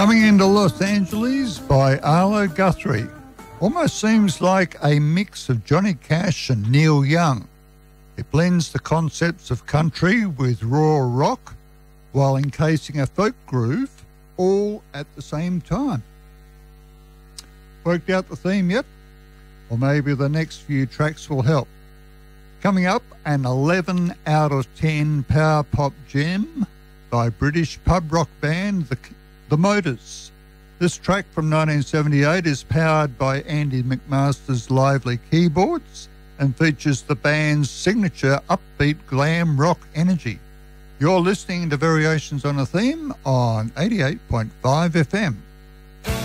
Coming into Los Angeles by Arlo Guthrie. Almost seems like a mix of Johnny Cash and Neil Young. It blends the concepts of country with raw rock while encasing a folk groove all at the same time. Worked out the theme yet? Or maybe the next few tracks will help. Coming up, an 11 out of 10 power pop gem by British pub rock band The Motors. This track from 1978 is powered by Andy McMaster's lively keyboards and features the band's signature upbeat glam rock energy. You're listening to Variations on a Theme on 88.5 FM.